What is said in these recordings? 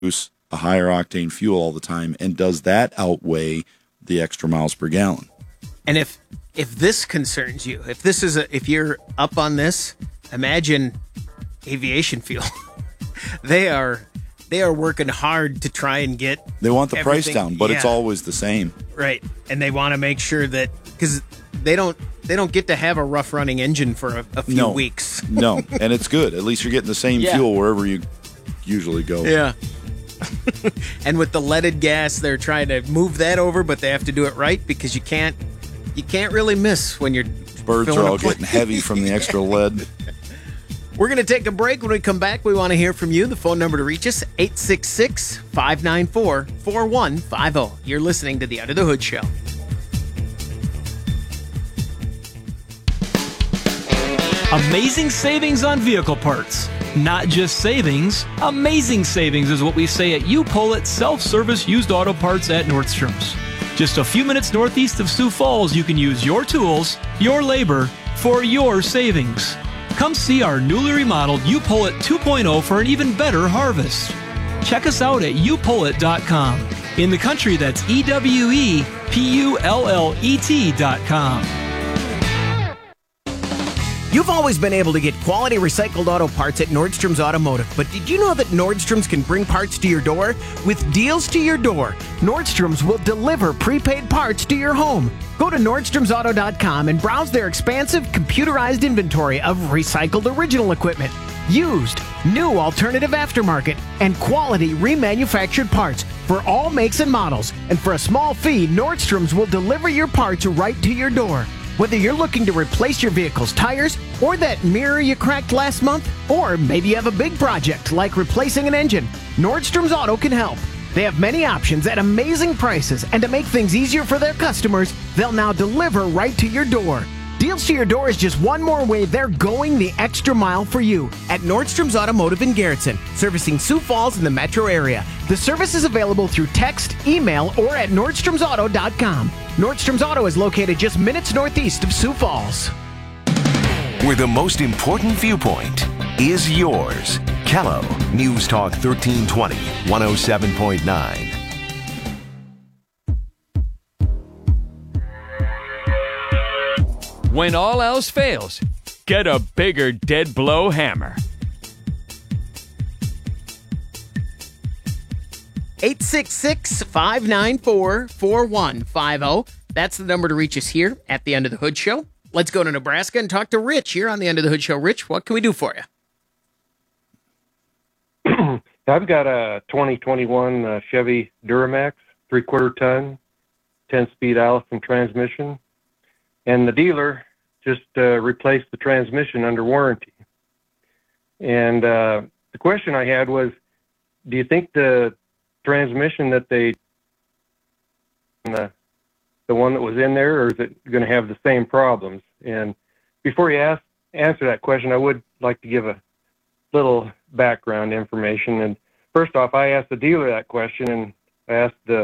use a higher octane fuel all the time, and does that outweigh the extra miles per gallon? And if this concerns you, if you're up on this, imagine aviation fuel. They are working hard to try and get. They want the price down, but it's always the same, right? And they want to make sure that because they don't get to have a rough running engine for a few weeks. No, and it's good. At least you're getting the same fuel wherever you usually go. Yeah. And with the leaded gas, they're trying to move that over, but they have to do it right because you can't really miss when you're birds are all getting heavy from the extra lead. We're going to take a break. When we come back, we want to hear from you. The phone number to reach us, 866-594-4150. You're listening to the Under the Hood Show. Amazing savings on vehicle parts. Not just savings, amazing savings is what we say at U-Pull self-service used auto parts at Nordstrom's. Just a few minutes northeast of Sioux Falls, you can use your tools, your labor, for your savings. Come see our newly remodeled U-Pull 2.0 for an even better harvest. Check us out at upullet.com. In the country, that's EWEPULLET.com. You've always been able to get quality recycled auto parts at Nordstrom's Automotive, but did you know that Nordstrom's can bring parts to your door? With deals to your door, Nordstrom's will deliver prepaid parts to your home. Go to NordstromsAuto.com and browse their expansive computerized inventory of recycled original equipment, used, new alternative aftermarket, and quality remanufactured parts for all makes and models. And for a small fee, Nordstrom's will deliver your parts right to your door. Whether you're looking to replace your vehicle's tires or that mirror you cracked last month, or maybe you have a big project like replacing an engine, Nordstrom's Auto can help. They have many options at amazing prices, and to make things easier for their customers, they'll now deliver right to your door. Deals to your door is just one more way they're going the extra mile for you at Nordstrom's Automotive in Garrettson, servicing Sioux Falls in the metro area. The service is available through text, email, or at NordstromsAuto.com. Nordstrom's Auto is located just minutes northeast of Sioux Falls. Where the most important viewpoint is yours. Kello, News Talk 1320, 107.9. When all else fails, get a bigger dead blow hammer. 866-594-4150. That's the number to reach us here at the Under the Hood Show. Let's go to Nebraska and talk to Rich here on the Under the Hood Show. Rich, what can we do for you? I've got a 2021 Chevy Duramax, 3/4 ton, 10-speed Allison transmission. And the dealer just replaced the transmission under warranty. And the question I had was, do you think the transmission that the one that was in there, or is it going to have the same problems? And before you answer that question, I would like to give a little background information. And first off, I asked the dealer that question, and I asked the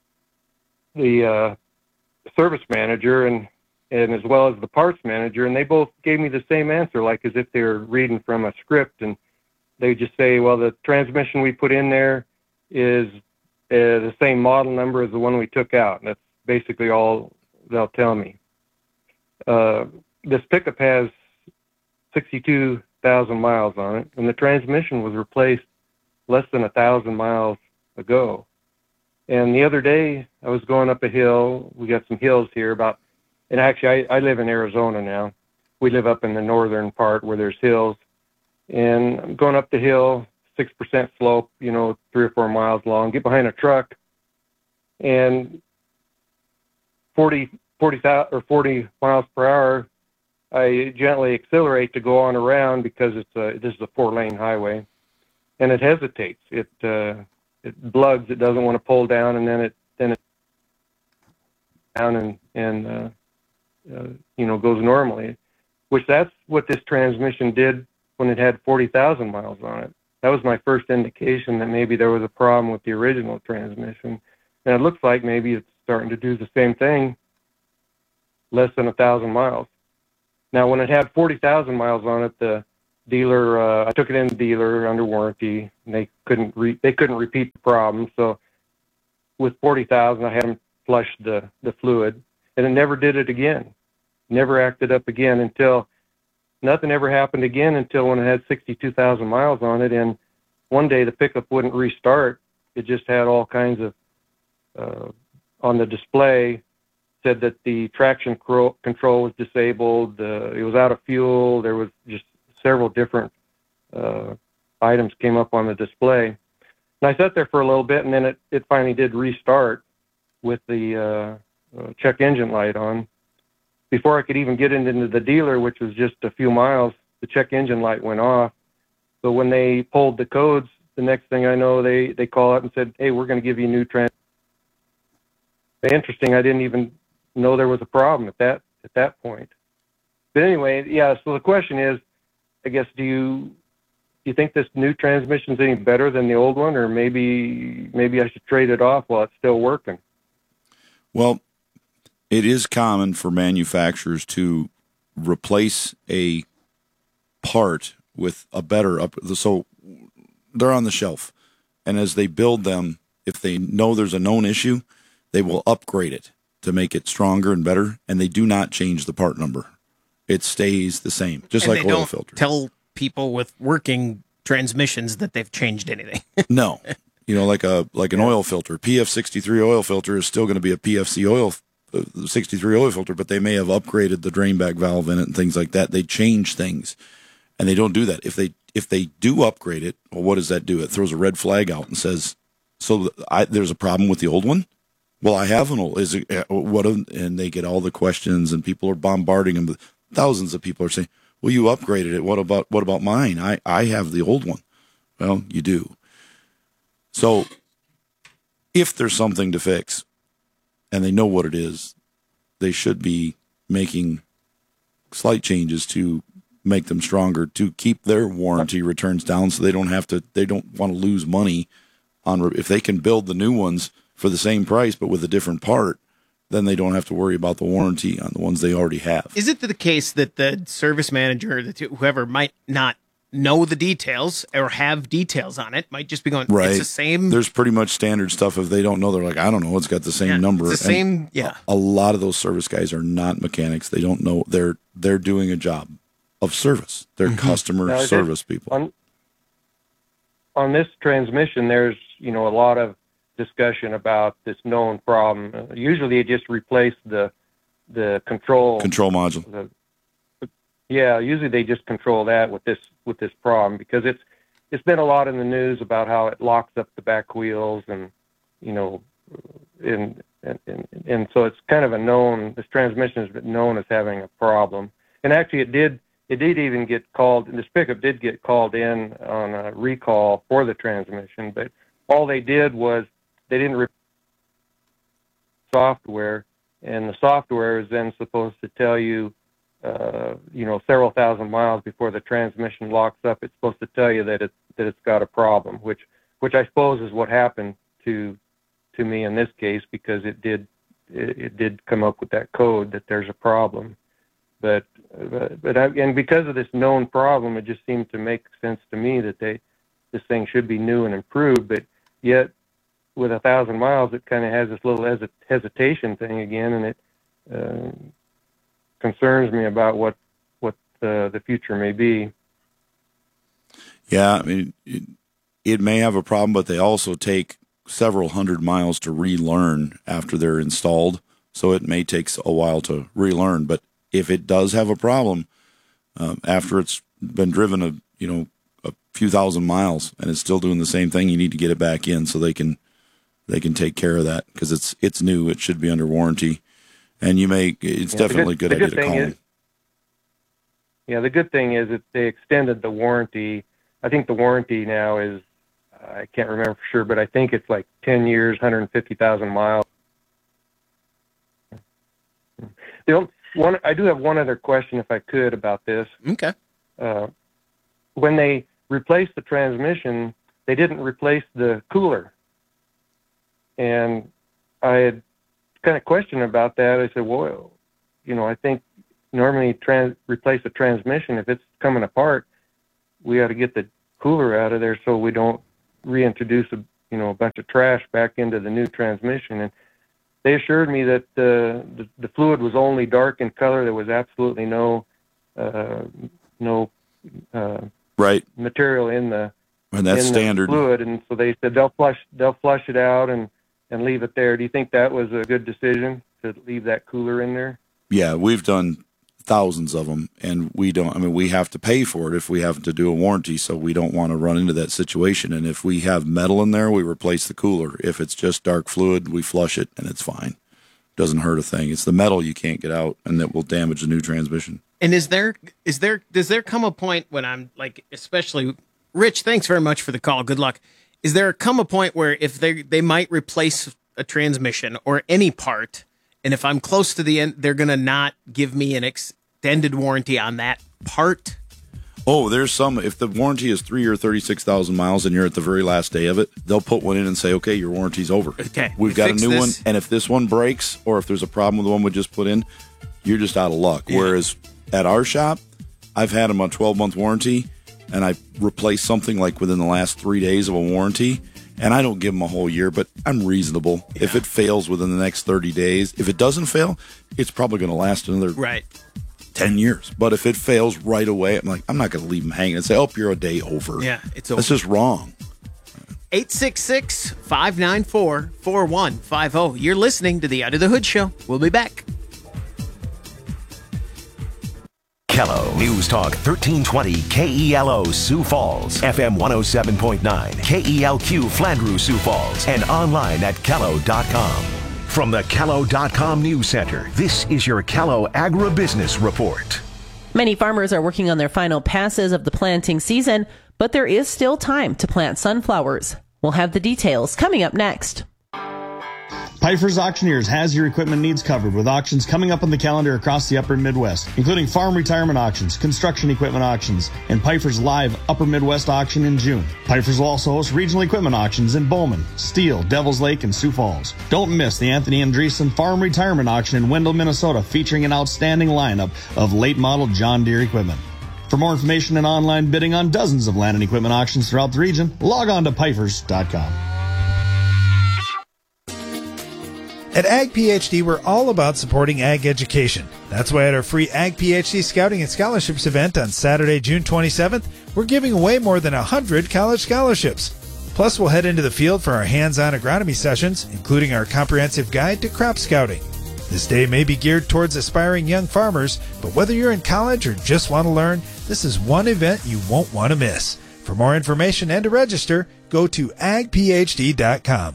service manager and as well as the parts manager, and they both gave me the same answer, like as if they were reading from a script. And they just say, well, the transmission we put in there is the same model number as the one we took out. And that's basically all they'll tell me. This pickup has 62,000 miles on it, and the transmission was replaced less than 1,000 miles ago. And the other day, I was going up a hill. We got some hills here and actually, I live in Arizona now. We live up in the northern part where there's hills. And I'm going up the hill, 6% slope, 3 or 4 miles long, get behind a truck, and 40 miles per hour, I gently accelerate to go on around because this is a 4-lane highway, and it hesitates. It blugs. It doesn't want to pull down, and then it down and goes normally, which that's what this transmission did when it had 40,000 miles on it. That was my first indication that maybe there was a problem with the original transmission. And it looks like maybe it's starting to do the same thing, less than 1,000 miles. Now, when it had 40,000 miles on it, the dealer. I took it in the dealer under warranty, and they couldn't repeat the problem. So with 40,000, I had them flush the fluid, and it never did it again. Never acted up again until nothing ever happened again until when it had 62,000 miles on it. And one day the pickup wouldn't restart. It just had all kinds of on the display said that the traction control was disabled. It was out of fuel. There was just several different items came up on the display. And I sat there for a little bit, and then it finally did restart with the check engine light on. Before I could even get into the dealer, which was just a few miles, the check engine light went off. So when they pulled the codes, the next thing I know, they call out and said, "Hey, we're going to give you a new trans." Interesting. I didn't even know there was a problem at that point. But anyway, yeah. So the question is, I guess, do you think this new transmission's any better than the old one, or maybe I should trade it off while it's still working? Well, it is common for manufacturers to replace a part with a better so they're on the shelf, and as they build them, if they know there's a known issue, they will upgrade it to make it stronger and better, and they do not change the part number. It stays the same, just and like they oil don't filters. Tell people with working transmissions that they've changed anything. No, like an oil filter, PF63 oil filter is still going to be a PFC oil 63 oil filter, but they may have upgraded the drain back valve in it and things like that. They change things, and they don't do that. If they do upgrade it, well, what does that do? It throws a red flag out and says, "So there's a problem with the old one." Well, I have an old. Is it what? And they get all the questions, and people are bombarding them. Thousands of people are saying, "Well, you upgraded it. What about mine? I have the old one." Well, you do. So, if there's something to fix, and they know what it is, they should be making slight changes to make them stronger, to keep their warranty returns down, so they don't want to lose money on. If they can build the new ones for the same price but with a different part, then they don't have to worry about the warranty on the ones they already have. Is it the case that the service manager, whoever might not know the details or have details on it, might just be going, right. It's the same. There's pretty much standard stuff. If they don't know, they're like, I don't know, it's got the same number. It's the same, yeah. A lot of those service guys are not mechanics. They don't know. They're doing a job of service. They're customer service people. On this transmission, there's a lot of discussion about this known problem. Usually, it just replaced the control module. Usually they just control that with this problem, because it's been a lot in the news about how it locks up the back wheels, and and so it's kind of a known. This transmission has been known as having a problem, and actually it did even get called. This pickup did get called in on a recall for the transmission, but all they did was they didn't replace software, and the software is then supposed to tell you, several thousand miles before the transmission locks up, it's supposed to tell you that it's got a problem, which I suppose is what happened to me in this case, because it did come up with that code that there's a problem. But because of this known problem, it just seemed to make sense to me that this thing should be new and improved. But yet, with 1,000 miles, it kind of has this little hesitation thing again, and it concerns me about what the future may be. Yeah, I mean, it may have a problem, but they also take several hundred miles to relearn after they're installed, so it may take a while to relearn. But if it does have a problem after it's been driven a few thousand miles and it's still doing the same thing, you need to get it back in so they can take care of that, because it's new. It should be under warranty, and it's definitely a good idea to call them. The good thing is that they extended the warranty. I think the warranty now is, I can't remember for sure, but I think it's like 10 years, 150,000 miles. I do have one other question, if I could, about this. Okay. When they replaced the transmission, they didn't replace the cooler. And I had kind of questioned about that. I said, well, I think normally replace the transmission if it's coming apart. we got to get the cooler out of there so we don't reintroduce a bunch of trash back into the new transmission. And they assured me that the fluid was only dark in color. There was absolutely no right material in the and that's standard fluid. And so they said they'll flush it out and leave it there. Do you think that was a good decision to leave that cooler in there? Yeah, we've done thousands of them, and we have to pay for it if we have to do a warranty, so we don't want to run into that situation. And if we have metal in there, we replace the cooler. If it's just dark fluid, we flush it, and it's fine. Doesn't hurt a thing. It's the metal you can't get out, and that will damage the new transmission. And does there come a point when I'm like, especially Rich, thanks very much for the call. Good luck. Is there come a point where if they might replace a transmission or any part, and if I'm close to the end, they're going to not give me an extended warranty on that part? Oh, there's some. If the warranty is 3 or 36,000 miles and you're at the very last day of it, they'll put one in and say, okay, your warranty's over. Okay. We've got a new one. And if this one breaks or if there's a problem with the one we just put in, you're just out of luck. Yeah. Whereas at our shop, I've had them on 12-month warranty, and I replaced something like within the last 3 days of a warranty. And I don't give them a whole year, but I'm reasonable. Yeah. If it fails within the next 30 days, if it doesn't fail, it's probably going to last another 10 years. But if it fails right away, I'm like, I'm not going to leave them hanging and say, oh, you're a day over. Yeah, it's over. That's just wrong. 866-594-4150. You're listening to the Under the Hood Show. We'll be back. Kello News Talk 1320 KELO Sioux Falls, FM 107.9 KELQ Flandreau Sioux Falls, and online at Kello.com. From the Kello.com News Center, this is your Kello Agribusiness Report. Many farmers are working on their final passes of the planting season, but there is still time to plant sunflowers. We'll have the details coming up next. Pfeiffer's Auctioneers has your equipment needs covered with auctions coming up on the calendar across the upper Midwest, including farm retirement auctions, construction equipment auctions, and Pfeiffer's live upper Midwest auction in June. Pfeiffer's will also host regional equipment auctions in Bowman, Steele, Devils Lake, and Sioux Falls. Don't miss the Anthony Andreessen Farm Retirement Auction in Wendell, Minnesota, featuring an outstanding lineup of late model John Deere equipment. For more information and online bidding on dozens of land and equipment auctions throughout the region, log on to Pfeiffer's.com. At Ag PhD, we're all about supporting ag education. That's why at our free Ag PhD Scouting and Scholarships event on Saturday, June 27th, we're giving away more than 100 college scholarships. Plus, we'll head into the field for our hands-on agronomy sessions, including our comprehensive guide to crop scouting. This day may be geared towards aspiring young farmers, but whether you're in college or just want to learn, this is one event you won't want to miss. For more information and to register, go to agphd.com.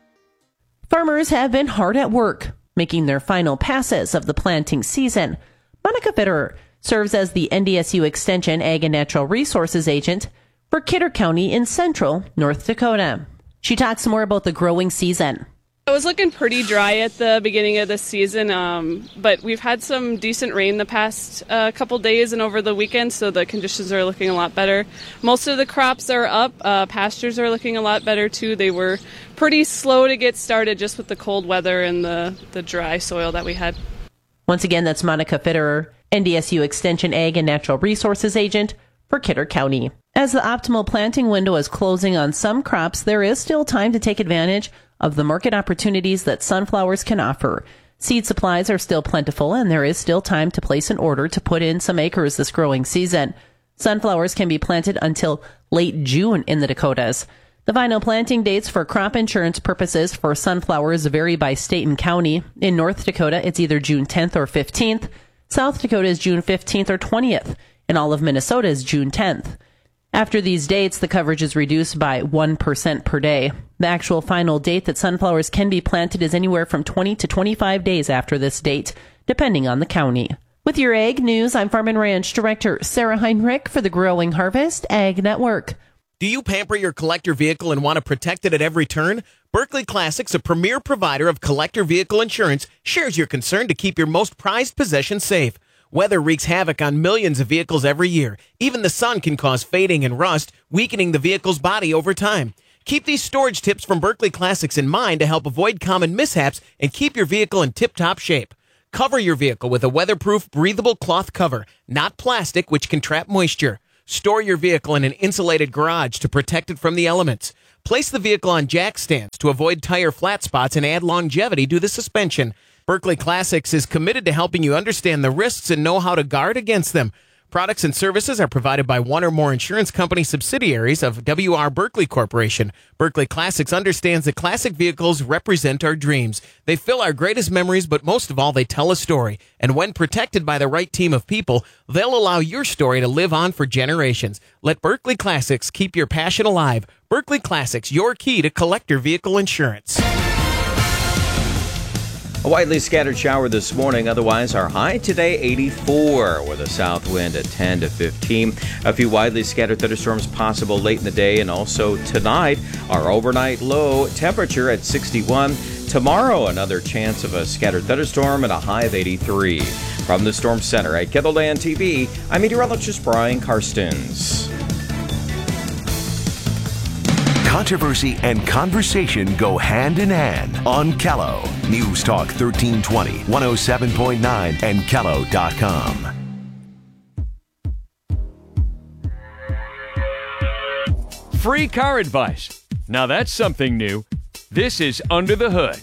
Farmers have been hard at work, making their final passes of the planting season. Monica Fitterer serves as the NDSU Extension Ag and Natural Resources Agent for Kidder County in central North Dakota. She talks more about the growing season. It was looking pretty dry at the beginning of the season, but we've had some decent rain the past couple days and over the weekend, so the conditions are looking a lot better. Most of the crops are up. Pastures are looking a lot better, too. They were pretty slow to get started just with the cold weather and the dry soil that we had. Once again, that's Monica Fitterer, NDSU Extension Ag and Natural Resources Agent for Kidder County. As the optimal planting window is closing on some crops, there is still time to take advantage of the market opportunities that sunflowers can offer. Seed supplies are still plentiful, and there is still time to place an order to put in some acres this growing season. Sunflowers can be planted until late June in the Dakotas. The final planting dates for crop insurance purposes for sunflowers vary by state and county. In North Dakota, it's either June 10th or 15th. South Dakota is June 15th or 20th. And all of Minnesota is June 10th. After these dates, the coverage is reduced by 1% per day. The actual final date that sunflowers can be planted is anywhere from 20 to 25 days after this date, depending on the county. With your Ag News, I'm Farm and Ranch Director Sarah Heinrich for the Growing Harvest Ag Network. Do you pamper your collector vehicle and want to protect it at every turn? Berkley Classics, a premier provider of collector vehicle insurance, shares your concern to keep your most prized possession safe. Weather wreaks havoc on millions of vehicles every year. Even the sun can cause fading and rust, weakening the vehicle's body over time. Keep these storage tips from Berkley Classics in mind to help avoid common mishaps and keep your vehicle in tip-top shape. Cover your vehicle with a weatherproof, breathable cloth cover, not plastic, which can trap moisture. Store your vehicle in an insulated garage to protect it from the elements. Place the vehicle on jack stands to avoid tire flat spots and add longevity to the suspension. Berkeley Classics is committed to helping you understand the risks and know how to guard against them. Products and services are provided by one or more insurance company subsidiaries of W.R. Berkeley Corporation. Berkeley Classics understands that classic vehicles represent our dreams. They fill our greatest memories, but most of all, they tell a story. And when protected by the right team of people, they'll allow your story to live on for generations. Let Berkeley Classics keep your passion alive. Berkeley Classics, your key to collector vehicle insurance. A widely scattered shower this morning. Otherwise, our high today, 84, with a south wind at 10 to 15. A few widely scattered thunderstorms possible late in the day, and also tonight, our overnight low temperature at 61. Tomorrow, another chance of a scattered thunderstorm and a high of 83. From the Storm Center at KELOLAND TV, I'm meteorologist Brian Karstens. Controversy and conversation go hand in hand on Kello. News Talk 1320, 107.9, and Kello.com. Free car advice. Now that's something new. This is Under the Hood.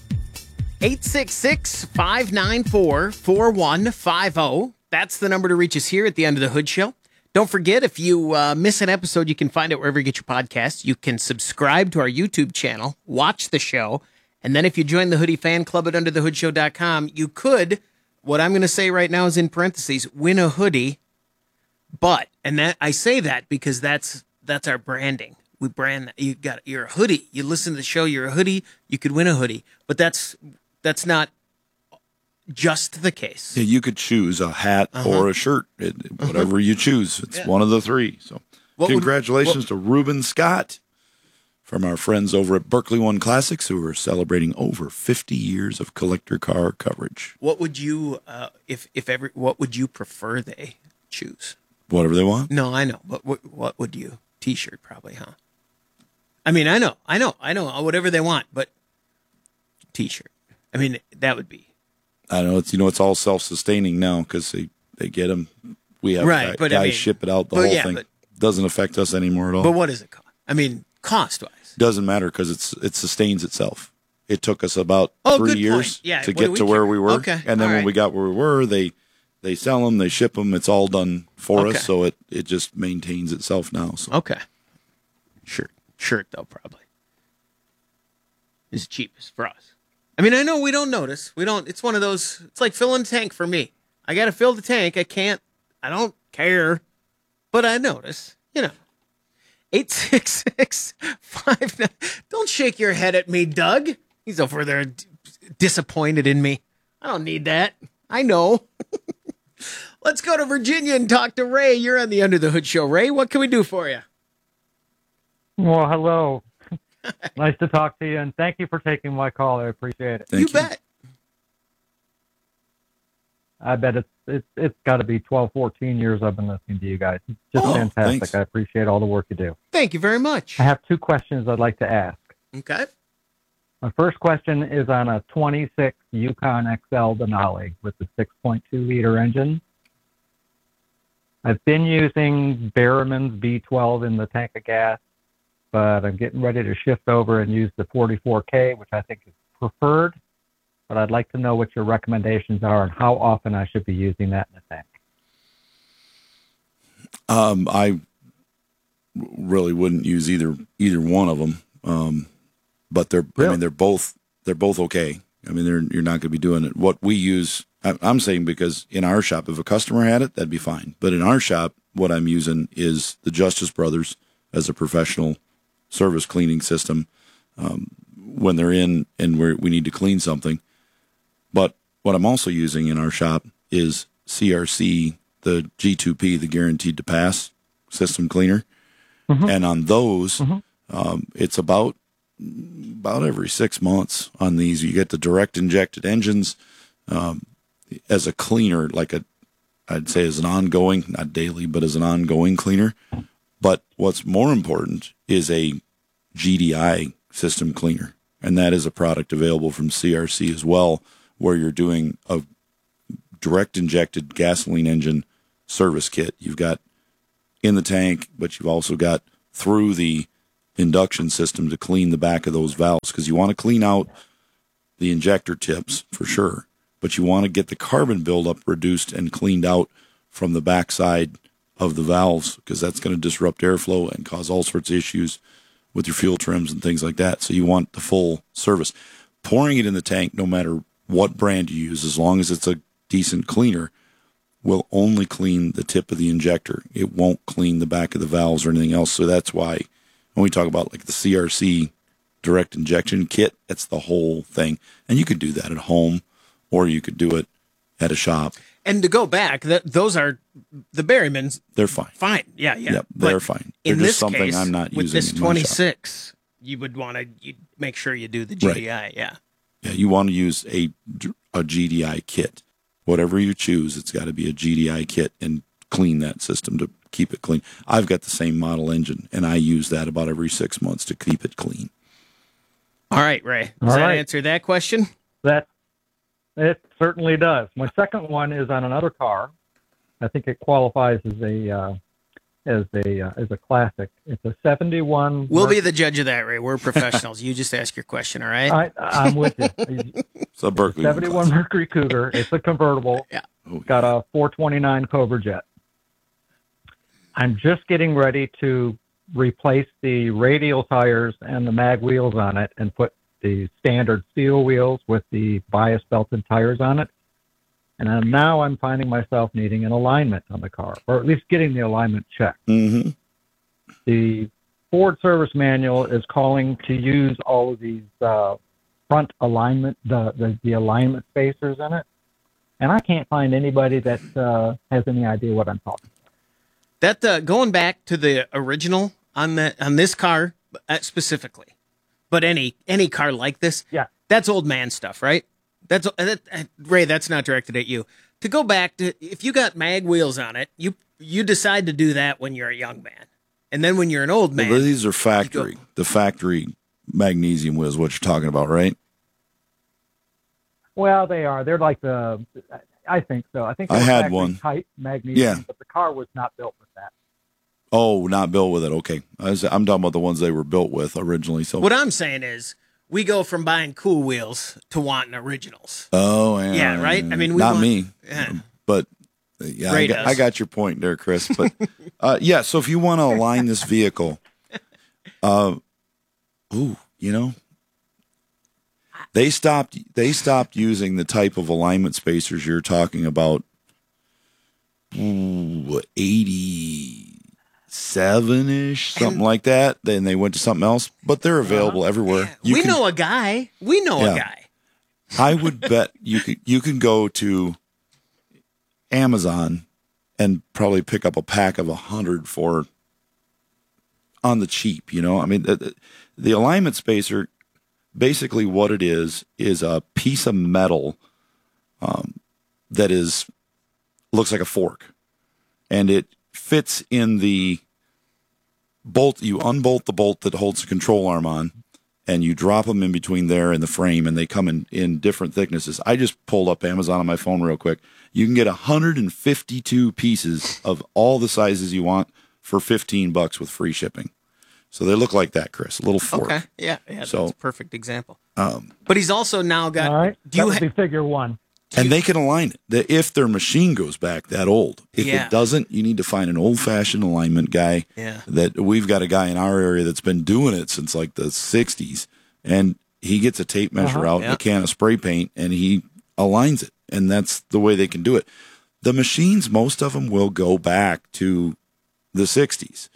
866-594-4150. That's the number to reach us here at the Under the Hood Show. Don't forget, if you miss an episode, you can find it wherever you get your podcasts. You can subscribe to our YouTube channel, watch the show, and then if you join the Hoodie Fan Club at UnderTheHoodShow.com, you could, what I'm going to say right now is in parentheses, win a hoodie. But, and that I say that because that's our branding. We brand that. You're a hoodie. You listen to the show, you're a hoodie, you could win a hoodie. But that's not just the case. Yeah, you could choose a hat or a shirt, whatever you choose. It's one of the three. So, congratulations to Ruben Scott from our friends over at Berkeley One Classics, who are celebrating over 50 years of collector car coverage. What would you, what would you prefer they choose? Whatever they want. No, I know. But what would you? T-shirt, probably, huh? I mean, I know. Whatever they want, but T-shirt. I mean, that would be. I know it's all self-sustaining now because they get them. We have guys ship it out. The whole thing doesn't affect us anymore at all. But what does it cost? I mean, cost-wise, doesn't matter because it sustains itself. It took us about 3 years to get to where we were, and then when we got where we were, they sell them, they ship them. It's all done for us, so it just maintains itself now. So. Shirt though probably is cheapest for us. I mean, I know we don't notice. It's one of those, it's like filling a tank for me. I got to fill the tank. I don't care, but I notice, 866-59. Don't shake your head at me, Doug. He's over there disappointed in me. I don't need that. I know. Let's go to Virginia and talk to Ray. You're on the Under the Hood Show. Ray, what can we do for you? Well, hello. Nice to talk to you, and thank you for taking my call. I appreciate it. You bet. I bet it's got to be 12, 14 years I've been listening to you guys. It's just fantastic. Thanks. I appreciate all the work you do. Thank you very much. I have two questions I'd like to ask. Okay. My first question is on a 26 Yukon XL Denali with the 6.2-liter engine. I've been using Berriman's B12 in the tank of gas, but I'm getting ready to shift over and use the 44K, which I think is preferred. But I'd like to know what your recommendations are and how often I should be using that in the tank. I really wouldn't use either one of them, but they're both okay. I mean, you're not going to be doing it. What we use, I'm saying, because in our shop, if a customer had it, that'd be fine. But in our shop, what I'm using is the Justice Brothers as a professional service cleaning system when they're in and we need to clean something. But what I'm also using in our shop is CRC, the G2P, the Guaranteed to Pass system cleaner. Mm-hmm. And on those, it's about every 6 months on these. You get the direct injected engines as a cleaner, I'd say as an ongoing, not daily, but as an ongoing cleaner. But what's more important is a GDI system cleaner. And that is a product available from CRC as well, where you're doing a direct injected gasoline engine service kit. You've got in the tank, but you've also got through the induction system to clean the back of those valves, because you want to clean out the injector tips for sure, but you want to get the carbon buildup reduced and cleaned out from the backside of the valves, because that's going to disrupt airflow and cause all sorts of issues with your fuel trims and things like that. So you want the full service. Pouring it in the tank, no matter what brand you use, as long as it's a decent cleaner, will only clean the tip of the injector. It won't clean the back of the valves or anything else. So that's why when we talk about like the CRC direct injection kit, that's the whole thing. And you could do that at home, or you could do it at a shop. And to go back, those are the Berrymans. They're fine. Fine. Yeah. Yep, they're fine. They're In just this something case, I'm not with using this in my shop. 26, you would want to make sure you do the GDI. Right. Yeah. Yeah, you want to use a GDI kit. Whatever you choose, it's got to be a GDI kit, and clean that system to keep it clean. I've got the same model engine, and I use that about every 6 months to keep it clean. All right, Ray. Does that answer that question? It certainly does. My second one is on another car. I think it qualifies as a classic. It's a 71. We'll be the judge of that, Ray. We're professionals. You just ask your question, all right? I'm with you. It's a Berkeley 71 Mercury Cougar. It's a convertible. Yeah. Got a 429 Cobra jet. I'm just getting ready to replace the radial tires and the mag wheels on it and put the standard steel wheels with the bias belted tires on it. And now I'm finding myself needing an alignment on the car, or at least getting the alignment checked. Mm-hmm. The Ford service manual is calling to use all of these front alignment, the alignment spacers in it. And I can't find anybody that has any idea what I'm talking about. That going back to the original on this car specifically, but any car like this, yeah, that's old man stuff, right? Ray, that's not directed at you. To go back to, if you got mag wheels on it, you decide to do that when you're a young man, and then when you're an old man, well, these are factory. The factory magnesium wheels, what you're talking about, right? Well, they are. They're like I think so. I think I had one type magnesium, yeah, but the car was not built with that. Oh, not built with it. Okay, I'm talking about the ones they were built with originally. So what I'm saying is, we go from buying cool wheels to wanting originals. Oh, yeah, right. I mean, not me, but yeah, I got your point there, Chris. But yeah, so if you want to align this vehicle, they stopped using the type of alignment spacers you're talking about. 87-ish, something like that. Then they went to something else, but they're available everywhere. We know a guy. I would bet you can go to Amazon and probably pick up a pack of 100 for on the cheap. I mean, the alignment spacer, basically what it is a piece of metal that looks like a fork, and it fits in the bolt. You unbolt the bolt that holds the control arm on, and you drop them in between there and the frame, and they come in different thicknesses. I just pulled up Amazon on my phone real quick. You can get 152 pieces of all the sizes you want for $15 with free shipping. So they look like that, Chris, a little fork. Okay, yeah, that's a perfect example. But he's also now got. All right, that would be figure one. And they can align it if their machine goes back that old. If it doesn't, you need to find an old-fashioned alignment guy. Yeah. That we've got a guy in our area that's been doing it since like the 60s, and he gets a tape measure out, a can of spray paint, and he aligns it, and that's the way they can do it. The machines, most of them will go back to the 60s.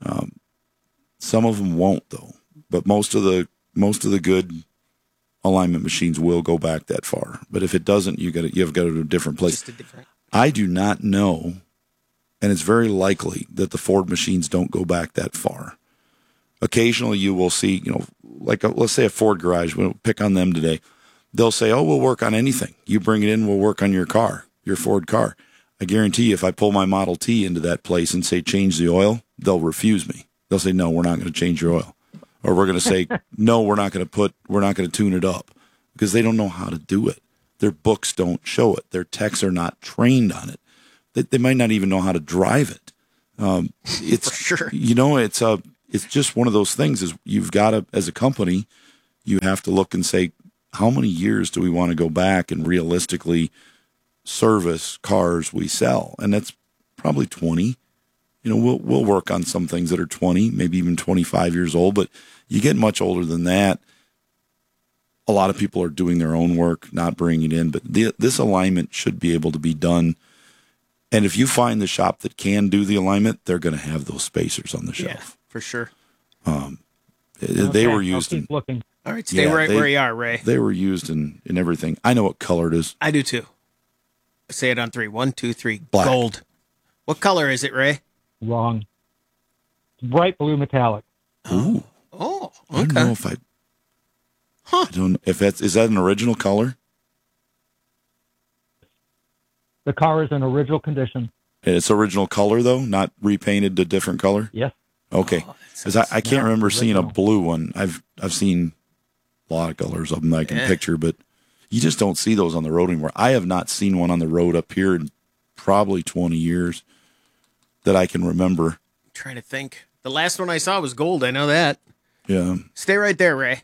Some of them won't, though. But most of the good alignment machines will go back that far. But if it doesn't, you've got to go to a different place. I do not know, and it's very likely that the Ford machines don't go back that far. Occasionally you will see, let's say a Ford garage, we'll pick on them today. They'll say, oh, we'll work on anything. You bring it in, we'll work on your car, your Ford car. I guarantee you, if I pull my Model T into that place and say, change the oil, they'll refuse me. They'll say, no, we're not going to change your oil. Or we're going to say, no, we're not going to tune it up, because they don't know how to do it. Their books don't show it. Their techs are not trained on it. They might not even know how to drive it. It's For sure. It's just one of those things. Is you've got to, as a company, you have to look and say, how many years do we want to go back and realistically service cars we sell? And that's probably 20. We'll work on some things that are 20, maybe even 25 years old, but you get much older than that. A lot of people are doing their own work, not bringing it in, but this alignment should be able to be done. And if you find the shop that can do the alignment, they're going to have those spacers on the shelf. Yeah, for sure. They were used I'll keep looking. All right, stay where you are, Ray. They were used in everything. I know what color it is. I do too. Say it on 3. 1, 2, 3. Black. Gold. What color is it, Ray? Wrong. Bright blue metallic. Ooh. Oh, okay. I don't know if I don't know if is that an original color? The car is in original condition. It's original color though, not repainted to different color. Yes. Okay. Because I can't remember seeing a blue one. I've seen a lot of colors of them I can picture, but you just don't see those on the road anymore. I have not seen one on the road up here in probably 20 years that I can remember. I'm trying to think. The last one I saw was gold. I know that. Yeah. Stay right there, Ray.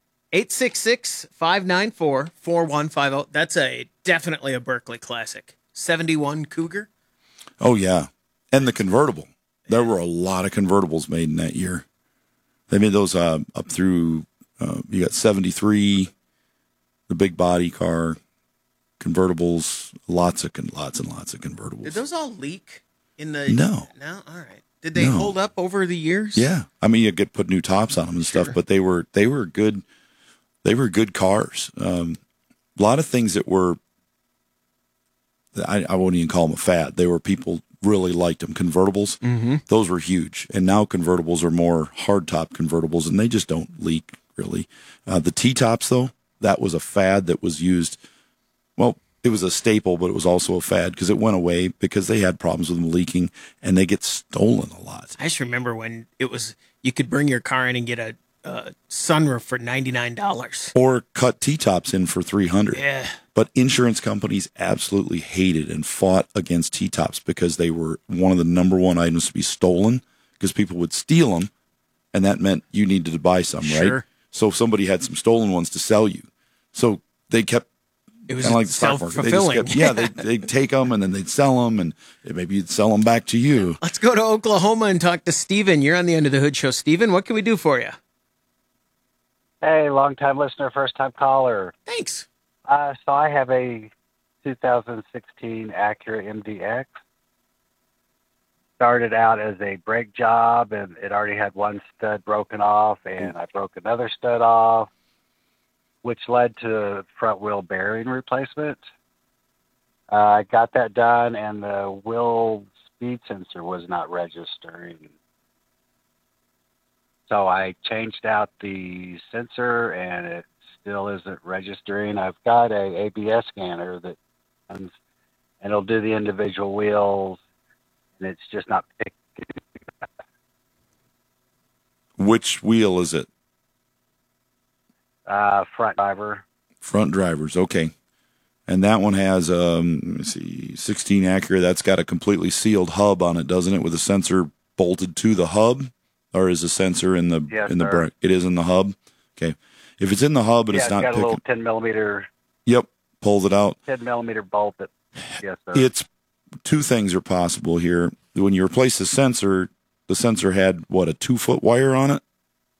866-594-4150. That's definitely a Berkeley classic. 71 Cougar. Oh, yeah. And the convertible. There were a lot of convertibles made in that year. They made those up through, you got 73, the big body car, convertibles, lots and lots of convertibles. Did those all leak in the... No. No? All right. Did they hold up over the years? Yeah. I mean, you get put new tops on them and stuff, but they were good. They were good cars. A lot of things that were, I wouldn't even call them a fad. They were people really liked them. Convertibles, those were huge. And now convertibles are more hardtop convertibles, and they just don't leak, really. The T-tops, though, that was a fad that was used. Well, it was a staple, but it was also a fad because it went away because they had problems with them leaking, and they get stolen a lot. I just remember when it was, you could bring your car in and get a sunroof for $99. Or cut T-tops in for $300. Yeah. But insurance companies absolutely hated and fought against T-tops because they were one of the number one items to be stolen because people would steal them, and that meant you needed to buy some, right? So somebody had some stolen ones to sell you. So they kept, it was like the stock market. self-fulfilling. They'd take them, and then they'd sell them, and maybe you'd sell them back to you. Let's go to Oklahoma and talk to Steven. You're on the End of the Hood Show. Steven, what can we do for you? Hey, long-time listener, first-time caller. Thanks. So I have a 2016 Acura MDX. Started out as a brake job, and it already had one stud broken off, and I broke another stud off, which led to front-wheel bearing replacement. I got that done, and the wheel speed sensor was not registering. So I changed out the sensor, and it still isn't registering. I've got a ABS scanner that runs, and it'll do the individual wheels, and it's just not picking. Which wheel is it? Front driver. Front drivers, okay. And that one has, let me see, 16 Acura. That's got a completely sealed hub on it, doesn't it, with a sensor bolted to the hub? Or is the sensor in the brake? It is in the hub? Okay. If it's in the hub and it's not got picking... a little 10 millimeter... Yep, pulls it out. 10 millimeter bolt. Yes, sir. It's two things are possible here. When you replace the sensor had, a 2-foot wire on it?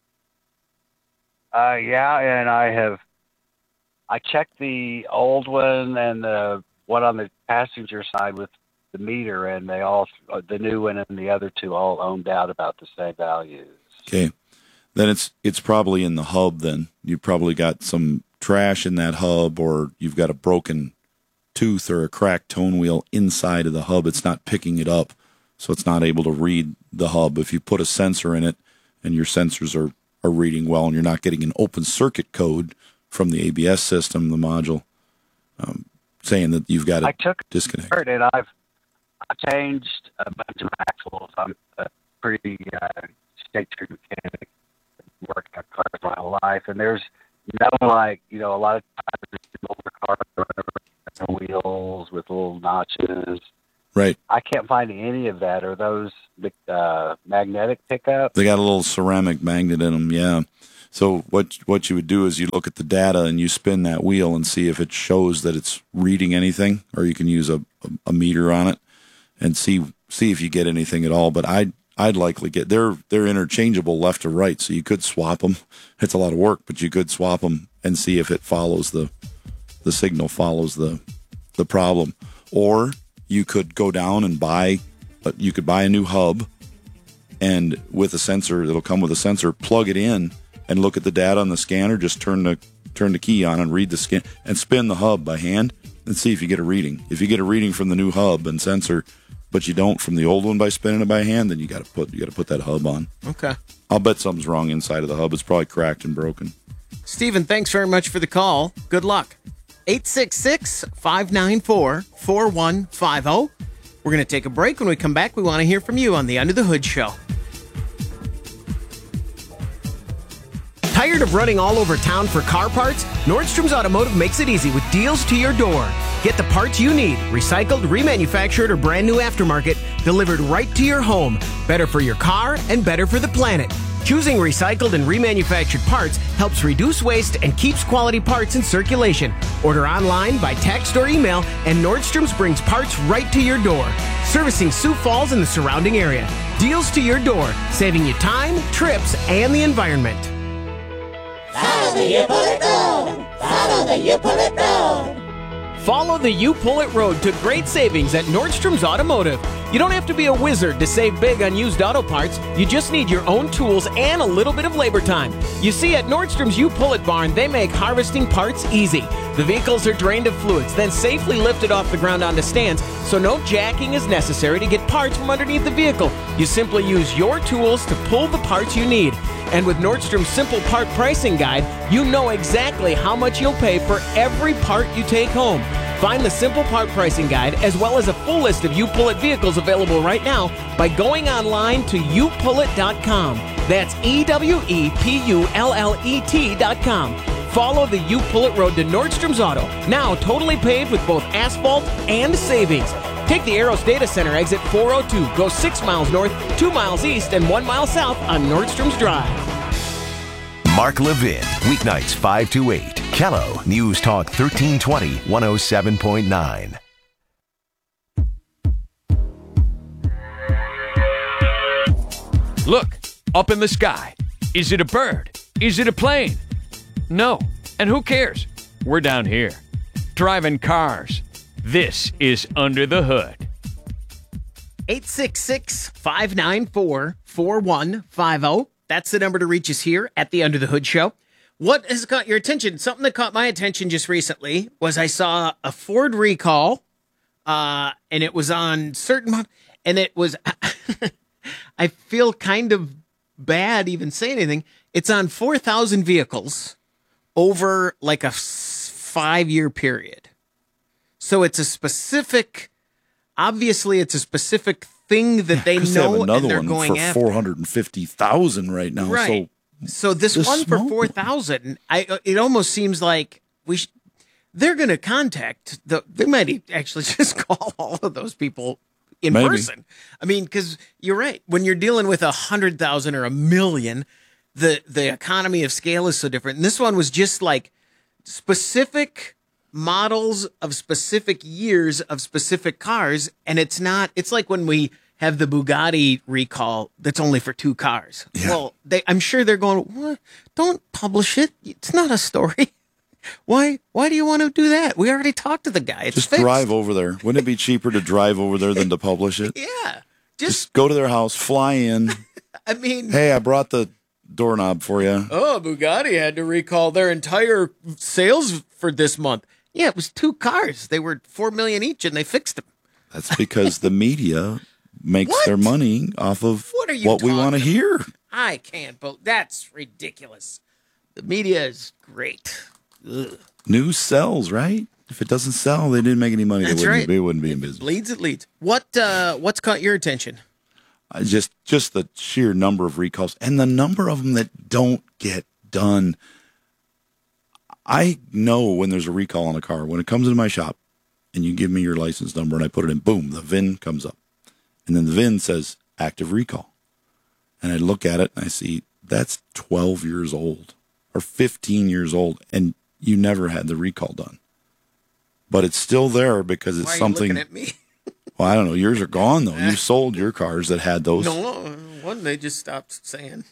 Yeah, and I checked the old one and the one on the passenger side with the meter, and they all, the new one and the other two, all ohmed out about the same values. Okay. Then it's probably in the hub then. You probably got some trash in that hub, or you've got a broken tooth or a cracked tone wheel inside of the hub. It's not picking it up, so it's not able to read the hub. If you put a sensor in it and your sensors are reading well and you're not getting an open circuit code from the ABS system, the module, saying that you've got to disconnect. And I've changed a bunch of axles. I'm a pretty state-true mechanic, worked on cars my whole life, and there's a lot of times older cars wheels with little notches, Right. I can't find any of that. Are those magnetic pickups? They got a little ceramic magnet in them, yeah. So what you would do is you look at the data and you spin that wheel and see if it shows that it's reading anything, or you can use a meter on it and see if you get anything at all. But I'd likely get they're interchangeable left to right, so you could swap them. It's a lot of work, but you could swap them and see if it follows the signal follows the problem. Or you could go down and buy a new hub, and with a sensor, it'll come with a sensor, plug it in and look at the data on the scanner, just turn the key on and read the scan and spin the hub by hand and see if you get a reading. If you get a reading from the new hub and sensor, but you don't from the old one by spinning it by hand, then you got to put that hub on. Okay. I'll bet something's wrong inside of the hub. It's probably cracked and broken. Stephen, thanks very much for the call. Good luck. 866-594-4150. We're going to take a break. When we come back, we want to hear from you on the Under the Hood Show. Tired of running all over town for car parts? Nordstrom's Automotive makes it easy with deals to your door. Get the parts you need, recycled, remanufactured, or brand new aftermarket, delivered right to your home. Better for your car and better for the planet. Choosing recycled and remanufactured parts helps reduce waste and keeps quality parts in circulation. Order online, by text, or email, and Nordstrom's brings parts right to your door. Servicing Sioux Falls and the surrounding area. Deals to your door, saving you time, trips, and the environment. Follow the You Pull It Road. Follow the You Pull It Road. Follow the You Pull It Road to great savings at Nordstrom's Automotive. You don't have to be a wizard to save big on used auto parts. You just need your own tools and a little bit of labor time. You see, at Nordstrom's You Pull It barn, they make harvesting parts easy. The vehicles are drained of fluids, then safely lifted off the ground onto stands, so no jacking is necessary to get parts from underneath the vehicle. You simply use your tools to pull the parts you need. And with Nordstrom's Simple Part Pricing Guide, you know exactly how much you'll pay for every part you take home. Find the Simple Part Pricing Guide, as well as a full list of You Pull It vehicles available right now, by going online to youpullit.com. That's EWEPULLET.com. Follow the You Pull It Road to Nordstrom's Auto, now totally paved with both asphalt and savings. Take the Arrows Data Center exit 402, go 6 miles north, 2 miles east, and 1 mile south on Nordstrom's Drive. Mark Levin, weeknights 5 to 8. Kello, News Talk 1320, 107.9. Look, up in the sky. Is it a bird? Is it a plane? No. And who cares? We're down here, driving cars. This is Under the Hood. 866-594-4150. That's the number to reach us here at the Under the Hood Show. What has caught your attention? Something that caught my attention just recently was I saw a Ford recall, and it was on certain, and it was, I feel kind of bad even saying anything. It's on 4,000 vehicles over like a 5-year period. So it's a specific, obviously it's a specific thing that they know, they have another and they're one going for after. 450,000 right now. Right. So this one for 4,000, it almost seems like they're going to contact they might actually just call all of those people in person. I mean, because you're right. When you're dealing with 100,000 or 1 million, the economy of scale is so different. And this one was just like specific models of specific years of specific cars. And it's like when we have the Bugatti recall that's only for 2 cars. Yeah. Well, I'm sure they're going, what? Don't publish it. It's not a story. Why do you want to do that? We already talked to the guy. It's just fixed. Drive over there. Wouldn't it be cheaper to drive over there than to publish it? Yeah. Just go to their house, fly in. I mean, hey, I brought the doorknob for you. Oh, Bugatti had to recall their entire sales for this month. Yeah, it was 2 cars. They were $4 million each, and they fixed them. That's because the media makes their money off of what we want to hear. I can't, but that's ridiculous. The media is great. Ugh. News sells, right? If it doesn't sell, they didn't make any money. That's They wouldn't be in business. It bleeds, it leads. What's caught your attention? Just the sheer number of recalls and the number of them that don't get done. I know when there's a recall on a car. When it comes into my shop, and you give me your license number, and I put it in, boom, the VIN comes up. And then the VIN says active recall. And I look at it, and I see that's 12 years old or 15 years old, and you never had the recall done. But it's still there because it's Why are something. you looking at me? Well, I don't know. Yours are gone, though. You sold your cars that had those. No, one they just stopped saying.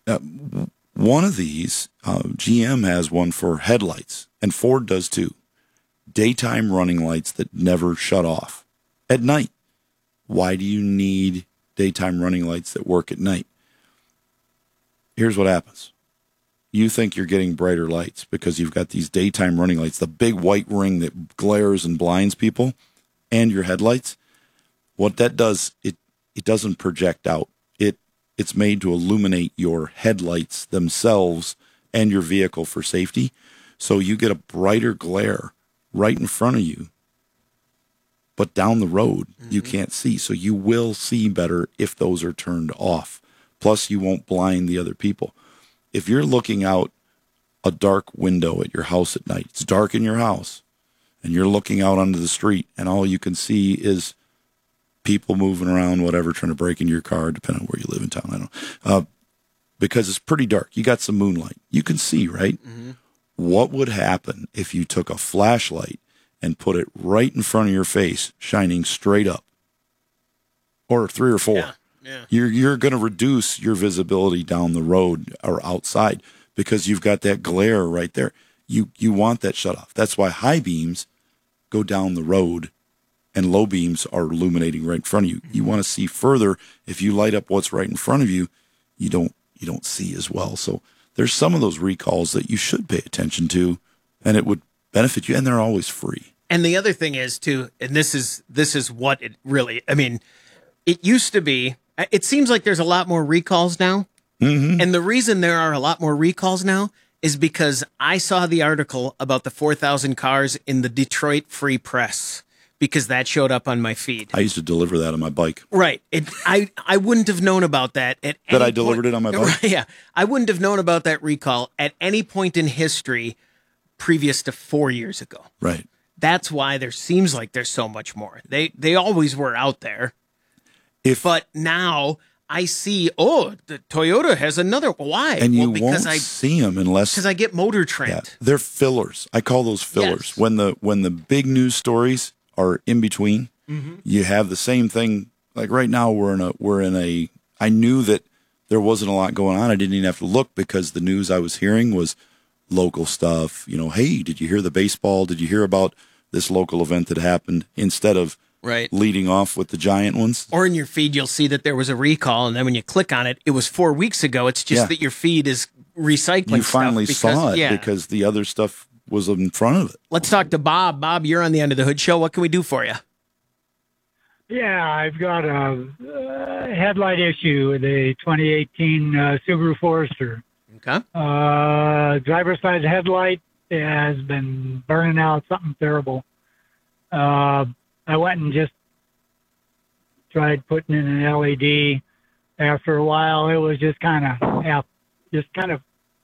One of these, GM has one for headlights, and Ford does too. Daytime running lights that never shut off at night. Why do you need daytime running lights that work at night? Here's what happens. You think you're getting brighter lights because you've got these daytime running lights, the big white ring that glares and blinds people, and your headlights. What that does, it doesn't project out. It's made to illuminate your headlights themselves and your vehicle for safety. So you get a brighter glare right in front of you, but down the road, you can't see. So you will see better if those are turned off. Plus, you won't blind the other people. If you're looking out a dark window at your house at night, it's dark in your house, and you're looking out onto the street, and all you can see is people moving around, whatever, trying to break into your car, depending on where you live in town. I don't know. Because it's pretty dark. You got some moonlight. You can see, right? Mm-hmm. What would happen if you took a flashlight and put it right in front of your face, shining straight up? Or 3 or 4. Yeah. You're going to reduce your visibility down the road or outside because you've got that glare right there. You want that shut off. That's why high beams go down the road and low beams are illuminating right in front of you. You want to see further. If you light up what's right in front of you, you don't see as well. So there's some of those recalls that you should pay attention to, and it would benefit you, and they're always free. And the other thing is too, and this is what it really, I mean, it used to be, it seems like there's a lot more recalls now. Mm-hmm. And the reason there are a lot more recalls now is because I saw the article about the 4,000 cars in the Detroit Free Press, because that showed up on my feed. I used to deliver that on my bike. Right. I wouldn't have known about that at any That I delivered it on my bike? Yeah. I wouldn't have known about that recall at any point in history previous to 4 years ago. Right. That's why there seems like there's so much more. They always were out there. But now I see, the Toyota has another. Why? And you won't see them unless... Because I get Motor Trend. Yeah, they're fillers. I call those fillers. Yes. When the big news stories are in between, you have the same thing. Like right now we're in a I knew that there wasn't a lot going on. I didn't even have to look because the news I was hearing was local stuff. Hey, did you hear the baseball? Did you hear about this local event that happened? Instead of leading off with the giant ones. Or in your feed, you'll see that there was a recall, and then when you click on it, it was 4 weeks ago. It's just that your feed is recycling. You finally saw it yeah. because the other stuff was in front of it. Let's talk to Bob. Bob, you're on the Under the Hood show. What can we do for you? Yeah, I've got a headlight issue with a 2018 Subaru Forester. Okay. Driver's side headlight has been burning out something terrible. I went and just tried putting in an LED. After a while, it was just kind of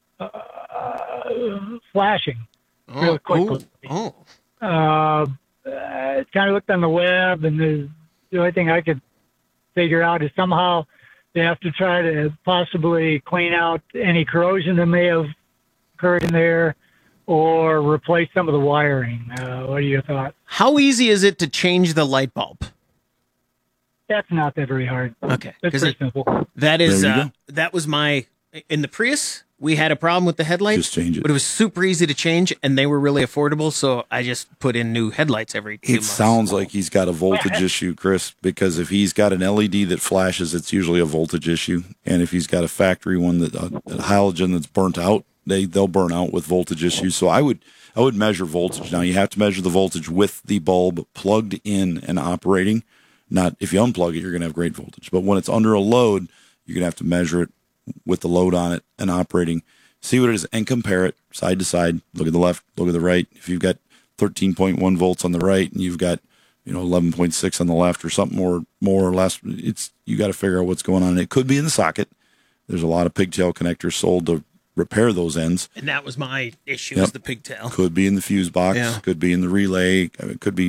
flashing real quickly. I kind of looked on the web, and the only thing I could figure out is somehow they have to try to possibly clean out any corrosion that may have occurred in there, or replace some of the wiring. What are your thoughts? How easy is it to change the light bulb? That's not that very hard. Okay. It's pretty simple. That is, that was in the Prius, we had a problem with the headlights. Just change it. But it was super easy to change, and they were really affordable, so I just put in new headlights every 2 months. It sounds like he's got a voltage issue, Chris, because if he's got an LED that flashes, it's usually a voltage issue. And if he's got a factory one that a halogen that's burnt out, they'll burn out with voltage issues. So I would measure voltage. Now you have to measure the voltage with the bulb plugged in and operating. Not if you unplug it, you're going to have great voltage. But when it's under a load, you're going to have to measure it with the load on it and operating. See what it is and compare it side to side. Look at the left, look at the right. If you've got 13.1 volts on the right and you've got 11.6 on the left or something more or less, you got to figure out what's going on. It could be in the socket. There's a lot of pigtail connectors sold to repair those ends. And that was my issue, is the pigtail. Could be in the fuse box. Yeah. Could be in the relay. It could be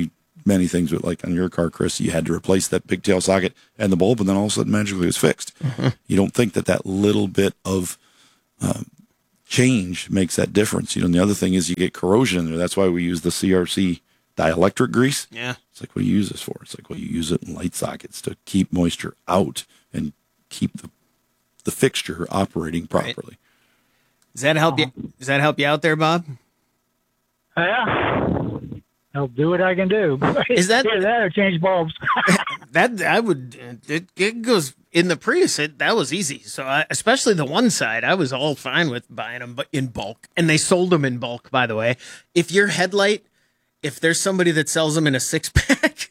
many things with, like on your car, Chris, you had to replace that pigtail socket and the bulb, and then all of a sudden magically it was fixed. Mm-hmm. You don't think that little bit of change makes that difference. And the other thing is you get corrosion in there. That's why we use the CRC dielectric grease. Yeah. It's like, what do you use this for? It's like, well, you use it in light sockets to keep moisture out and keep the fixture operating properly. Right. Does that help you out there, Bob? Yeah. I'll do what I can do. Is that either that or change bulbs? That I would. It goes in the Prius. That was easy. So especially the one side, I was all fine with buying them, but in bulk, and they sold them in bulk. By the way, if there's somebody that sells them in a 6-pack,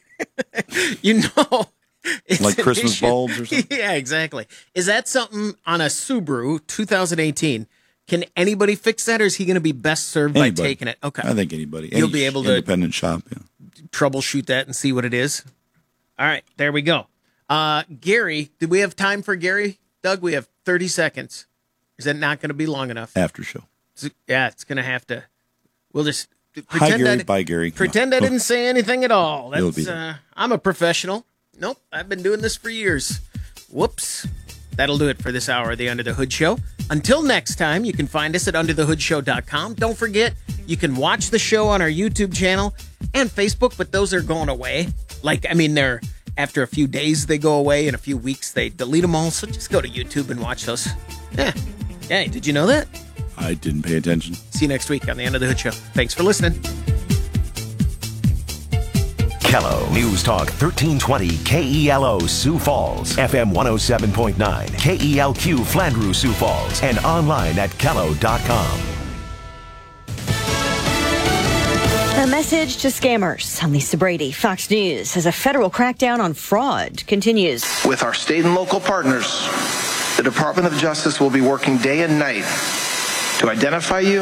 it's like an Christmas issue. bulbs or something. Yeah, exactly. Is that something on a Subaru 2018? Can anybody fix that, or is he going to be best served by taking it? Okay. I think anybody. You'll be able to independent shop, troubleshoot that and see what it is. All right, there we go. Gary, did we have time for Gary? Doug, we have 30 seconds. Is that not going to be long enough? After show. It's going to have to. We'll just Hi, Gary. Bye, Gary. Pretend I didn't say anything at all. It'll be I'm a professional. Nope, I've been doing this for years. Whoops. That'll do it for this hour of the Under the Hood Show. Until next time, you can find us at underthehoodshow.com. Don't forget, you can watch the show on our YouTube channel and Facebook, but those are going away. They're after a few days they go away, in a few weeks they delete them all. So just go to YouTube and watch those. Yeah. Hey, did you know that? I didn't pay attention. See you next week on the Under the Hood Show. Thanks for listening. Kello News Talk 1320 KELO Sioux Falls, FM 107.9 KELQ Flandreau Sioux Falls, and online at Kello.com. A message to scammers. I'm Lisa Brady, Fox News, as a federal crackdown on fraud continues. With our state and local partners, the Department of Justice will be working day and night to identify you,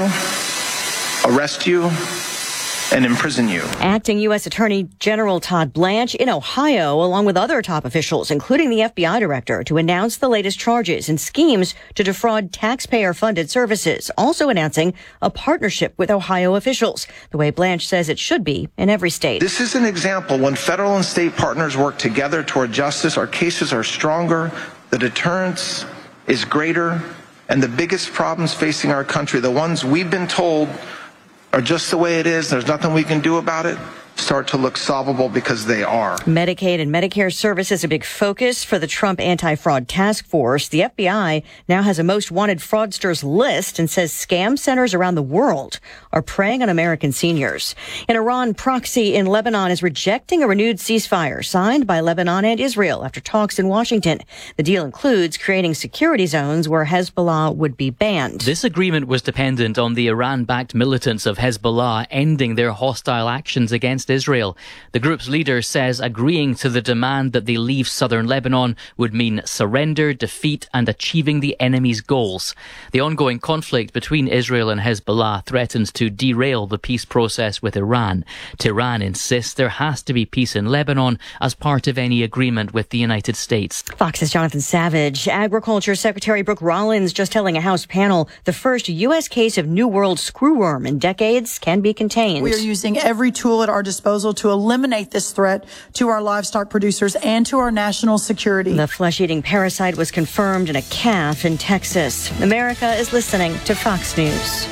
arrest you, and imprison you. Acting U.S. Attorney General Todd Blanche in Ohio, along with other top officials, including the FBI director, to announce the latest charges and schemes to defraud taxpayer-funded services, also announcing a partnership with Ohio officials, the way Blanche says it should be in every state. This is an example when federal and state partners work together toward justice. Our cases are stronger, the deterrence is greater, and the biggest problems facing our country, the ones we've been told are just the way it is, there's nothing we can do about it, start to look solvable because they are. Medicaid and Medicare services a big focus for the Trump anti-fraud task force. The FBI now has a most wanted fraudsters list and says scam centers around the world are preying on American seniors. An Iran proxy in Lebanon is rejecting a renewed ceasefire signed by Lebanon and Israel after talks in Washington. The deal includes creating security zones where Hezbollah would be banned. This agreement was dependent on the Iran-backed militants of Hezbollah ending their hostile actions against Israel. The group's leader says agreeing to the demand that they leave southern Lebanon would mean surrender, defeat, and achieving the enemy's goals. The ongoing conflict between Israel and Hezbollah threatens to derail the peace process with Iran. Tehran insists there has to be peace in Lebanon as part of any agreement with the United States. Fox's Jonathan Savage. Agriculture Secretary Brooke Rollins just telling a House panel the first U.S. case of New World screwworm in decades can be contained. We are using every tool at our disposal to eliminate this threat to our livestock producers and to our national security. The flesh-eating parasite was confirmed in a calf in Texas. America is listening to Fox News.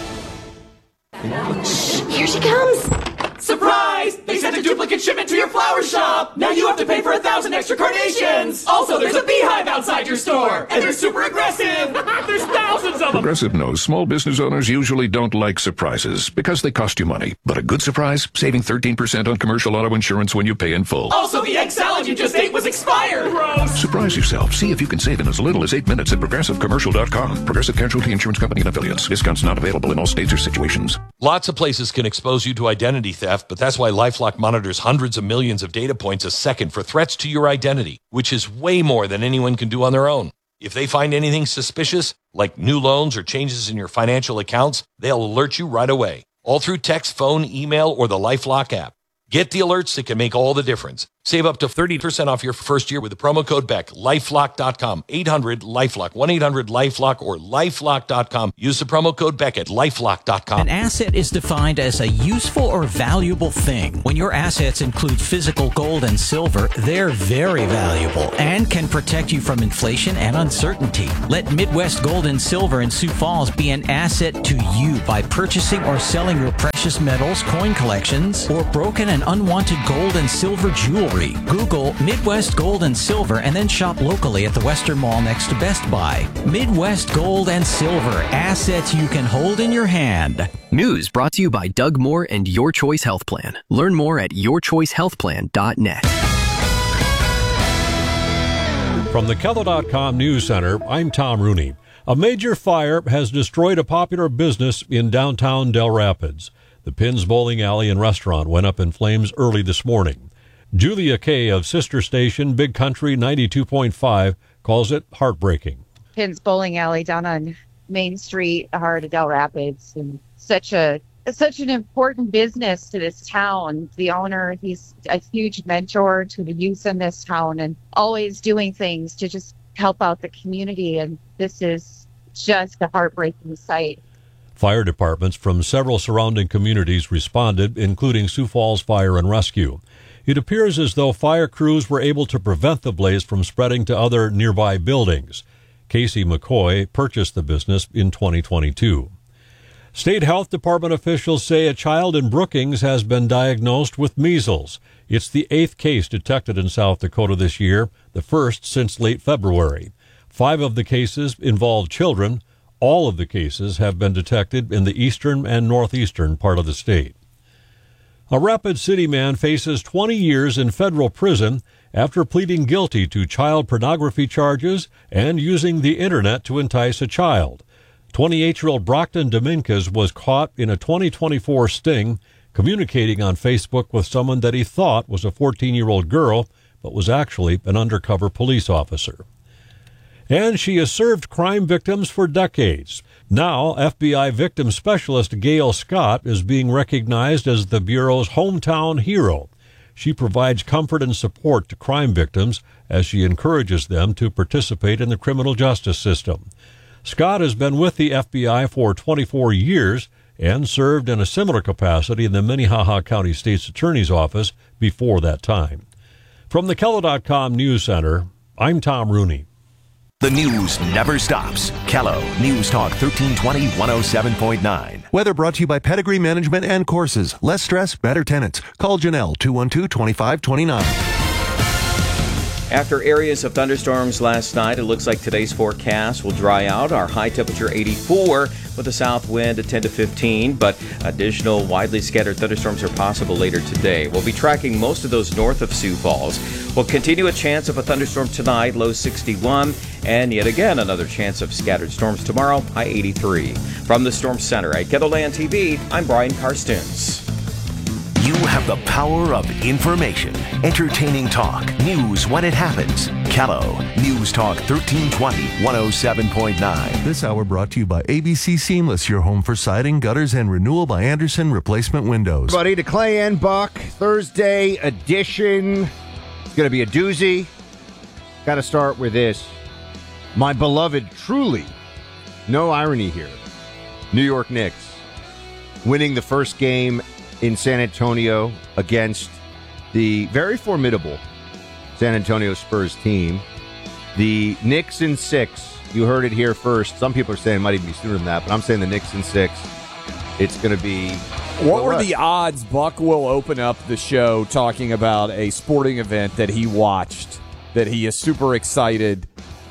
Here she comes! Surprise! They sent a duplicate shipment to your flower shop! Now you have to pay for 1,000 extra carnations! Also, there's a beehive outside your store! And they're super aggressive! There's thousands of them! Progressive knows small business owners usually don't like surprises because they cost you money. But a good surprise? Saving 13% on commercial auto insurance when you pay in full. Also, the egg salad you just ate was expired! Gross! Surprise yourself. See if you can save in as little as 8 minutes at ProgressiveCommercial.com. Progressive Casualty Insurance Company and Affiliates. Discounts not available in all states or situations. Lots of places can expose you to identity theft, but that's why LifeLock monitors hundreds of millions of data points a second for threats to your identity, which is way more than anyone can do on their own. If they find anything suspicious, like new loans or changes in your financial accounts, they'll alert you right away, all through text, phone, email, or the LifeLock app. Get the alerts that can make all the difference. Save up to 30% off your first year with the promo code BECK. LifeLock.com. 800-LIFELOCK. 1-800-LIFELOCK or LifeLock.com. Use the promo code BECK at LifeLock.com. An asset is defined as a useful or valuable thing. When your assets include physical gold and silver, they're very valuable and can protect you from inflation and uncertainty. Let Midwest Gold and Silver in Sioux Falls be an asset to you by purchasing or selling your precious metals, coin collections, or broken and unwanted gold and silver jewelry. Google Midwest Gold and Silver and then shop locally at the Western Mall next to Best Buy. Midwest Gold and Silver, assets you can hold in your hand. News brought to you by Doug Moore and Your Choice Health Plan. Learn more at yourchoicehealthplan.net. From the Kello.com News Center, I'm Tom Rooney. A major fire has destroyed a popular business in downtown Del Rapids. The Pins Bowling Alley and restaurant went up in flames early this morning. Julia Kay of sister station Big Country 92.5 calls it heartbreaking. Pins Bowling Alley down on Main Street, the heart of Del Rapids, and such an important business to this town. The owner, he's a huge mentor to the youth in this town and always doing things to just help out the community. And this is just a heartbreaking sight. Fire departments from several surrounding communities responded, including Sioux Falls Fire and Rescue. It appears as though fire crews were able to prevent the blaze from spreading to other nearby buildings. Casey McCoy purchased the business in 2022. State Health Department officials say a child in Brookings has been diagnosed with measles. It's the 8th case detected in South Dakota this year, the first since late February. 5 of the cases involve children. All of the cases have been detected in the eastern and northeastern part of the state. A Rapid City man faces 20 years in federal prison after pleading guilty to child pornography charges and using the internet to entice a child. 28-year-old Brockton Dominguez was caught in a 2024 sting, communicating on Facebook with someone that he thought was a 14-year-old girl, but was actually an undercover police officer. And she has served crime victims for decades. Now, FBI victim specialist Gail Scott is being recognized as the Bureau's hometown hero. She provides comfort and support to crime victims as she encourages them to participate in the criminal justice system. Scott has been with the FBI for 24 years and served in a similar capacity in the Minnehaha County State's Attorney's Office before that time. From the Kello.com News Center, I'm Tom Rooney. The news never stops. Kello News Talk 1320 107.9. Weather brought to you by Pedigree Management and Courses. Less stress, better tenants. Call Janelle 212-2529. After areas of thunderstorms last night, it looks like today's forecast will dry out. Our high temperature 84 with a south wind at 10 to 15, but additional widely scattered thunderstorms are possible later today. We'll be tracking most of those north of Sioux Falls. We'll continue a chance of a thunderstorm tonight, low 61, and yet again another chance of scattered storms tomorrow, high 83. From the Storm Center at KELOLAND TV, I'm Brian Karstens. You have the power of information. Entertaining talk. News when it happens. Kello News Talk 1320 107.9. This hour brought to you by ABC Seamless, your home for siding, gutters, and renewal by Anderson Replacement Windows. Buddy, to Clay and Buck, Thursday edition. It's going to be a doozy. Got to start with this. My beloved, truly, no irony here, New York Knicks winning the first game in San Antonio against the very formidable San Antonio Spurs team. The Knicks in 6. You heard it here first. Some people are saying it might even be sooner than that, but I'm saying the Knicks in 6. It's going to be... What were the odds Buck will open up the show talking about a sporting event that he watched, that he is super excited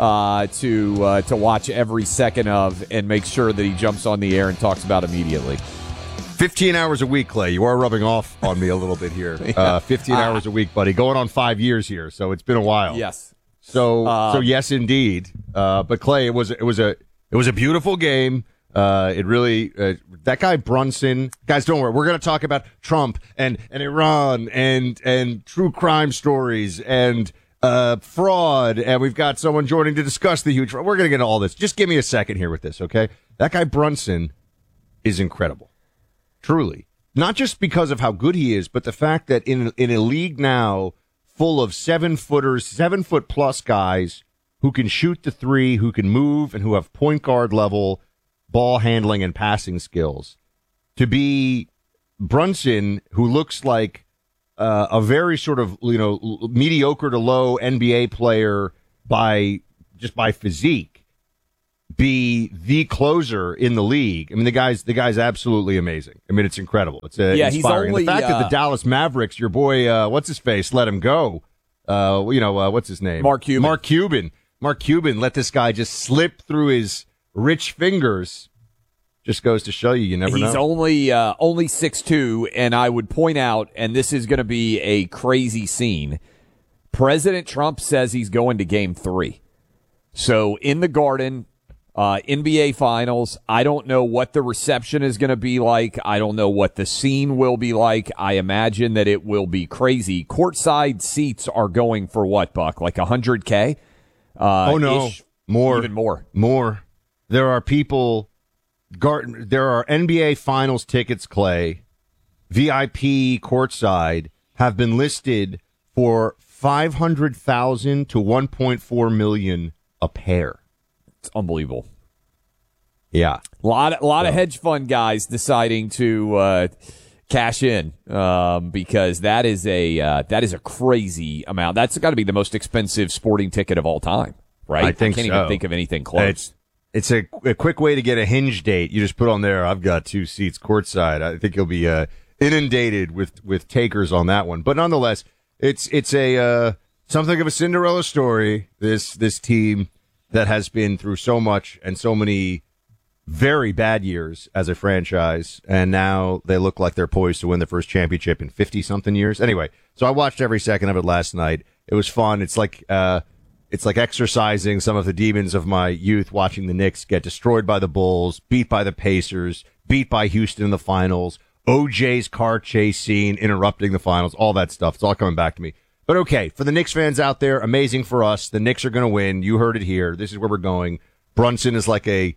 to watch every second of, and make sure that he jumps on the air and talks about immediately? 15 hours a week, Clay. You are rubbing off on me a little bit here. 15 hours a week, buddy. Going on 5 years here, so it's been a while. Yes. So yes, indeed. But Clay, it was a beautiful game. It really that guy Brunson. Guys, don't worry. We're going to talk about Trump and Iran and true crime stories and fraud. And we've got someone joining to discuss the huge. We're going to get into all this. Just give me a second here with this, okay? That guy Brunson is incredible. Truly. Not just because of how good he is, but the fact that in a league now full of 7 foot plus guys who can shoot the three, who can move, and who have point guard level ball handling and passing skills. To be Brunson, who looks like a very sort of, mediocre to low NBA player by physique, be the closer in the league. I mean, the guy's absolutely amazing. I mean, it's incredible. It's inspiring. He's only, the fact that the Dallas Mavericks, your boy, what's his face, let him go. What's his name? Mark Cuban. Mark Cuban let this guy just slip through his rich fingers. Just goes to show you never know. He's only 6'2", and I would point out, and this is going to be a crazy scene, President Trump says he's going to Game 3. So in the Garden, NBA Finals, I don't know what the reception is going to be like. I don't know what the scene will be like. I imagine that it will be crazy. Courtside seats are going for what, Buck? Like $100K? No. More. Even more. More. There are people... There are NBA Finals tickets, Clay, VIP courtside, have been listed for $500,000 to $1.4 million a pair. It's unbelievable. Yeah, a lot of hedge fund guys deciding to cash in because that is a crazy amount. That's got to be the most expensive sporting ticket of all time, right? I can't even think of anything close. It's a quick way to get a hinge date. You just put on there, I've got 2 seats courtside. I think you'll be inundated with takers on that one. But nonetheless, it's a something of a Cinderella story, this team that has been through so much and so many very bad years as a franchise, and now they look like they're poised to win the first championship in 50-something years. Anyway, so I watched every second of it last night. It was fun. It's like exercising some of the demons of my youth, watching the Knicks get destroyed by the Bulls, beat by the Pacers, beat by Houston in the finals, OJ's car chase scene interrupting the finals, all that stuff. It's all coming back to me. But okay, for the Knicks fans out there, amazing for us. The Knicks are going to win. You heard it here. This is where we're going. Brunson is like a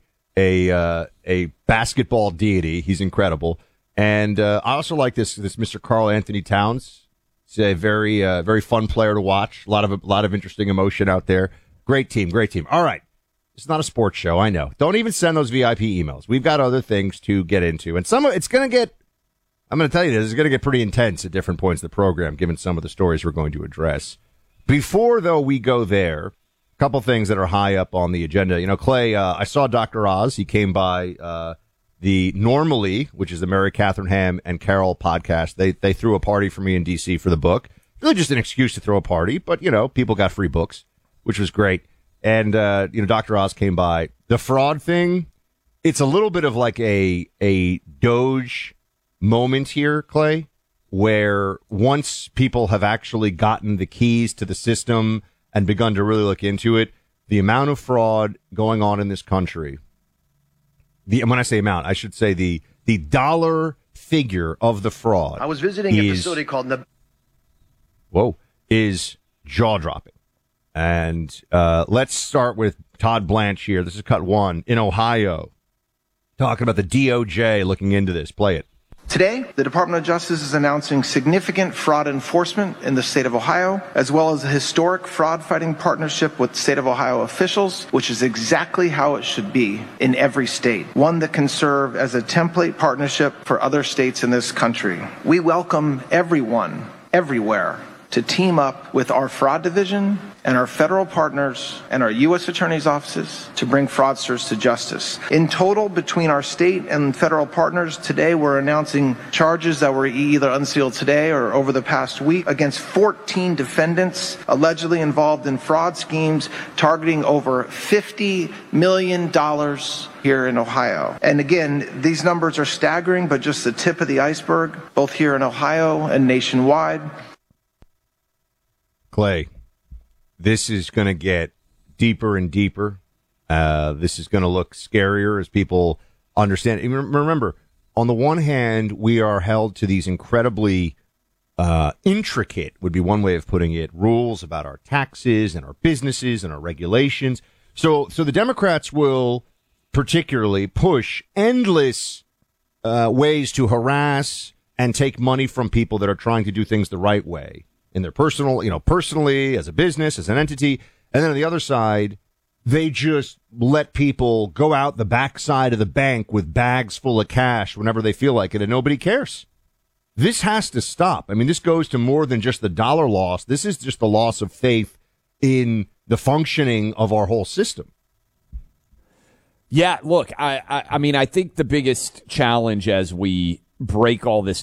basketball deity. He's incredible. And I also like this Mr. Karl Anthony Towns. He's a very fun player to watch. A lot of interesting emotion out there. Great team. All right. It's not a sports show, I know. Don't even send those VIP emails. We've got other things to get into. And it's going to get, I'm going to tell you this, it's going to get pretty intense at different points of the program, given some of the stories we're going to address. Before, though, we go there, a couple things that are high up on the agenda. Clay, I saw Dr. Oz. He came by the Normally, which is the Mary Catherine Ham and Carol podcast. They threw a party for me in D.C. for the book. Really just an excuse to throw a party, but, people got free books, which was great. And, Dr. Oz came by. The fraud thing, it's a little bit of like a Doge moment here, Clay, where once people have actually gotten the keys to the system and begun to really look into it, the amount of fraud going on in this country, when I say amount, I should say the dollar figure of the fraud. I was visiting a facility called is jaw-dropping. And let's start with Todd Blanche here. This is cut 1 in Ohio, talking about the DOJ looking into this. Play it. Today, the Department of Justice is announcing significant fraud enforcement in the state of Ohio, as well as a historic fraud-fighting partnership with state of Ohio officials, which is exactly how it should be in every state, one that can serve as a template partnership for other states in this country. We welcome everyone, everywhere, to team up with our fraud division and our federal partners and our U.S. attorney's offices to bring fraudsters to justice. In total, between our state and federal partners, today we're announcing charges that were either unsealed today or over the past week against 14 defendants allegedly involved in fraud schemes targeting over $50 million here in Ohio. And again, these numbers are staggering, but just the tip of the iceberg, both here in Ohio and nationwide. Clay, this is going to get deeper and deeper. This is going to look scarier as people understand. And remember, on the one hand, we are held to these incredibly intricate, would be one way of putting it, rules about our taxes and our businesses and our regulations. So the Democrats will particularly push endless ways to harass and take money from people that are trying to do things the right way. in their personally, as a business, as an entity. And then on the other side, they just let people go out the backside of the bank with bags full of cash whenever they feel like it, and nobody cares. This has to stop. I mean, this goes to more than just the dollar loss. This is just the loss of faith in the functioning of our whole system. Yeah, look, I mean, I think the biggest challenge as we break all this